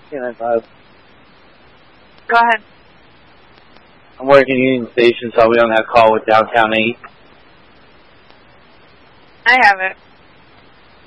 K95. Go ahead. I'm working Union Station, so I'll be on that call with Downtown 8. I have it.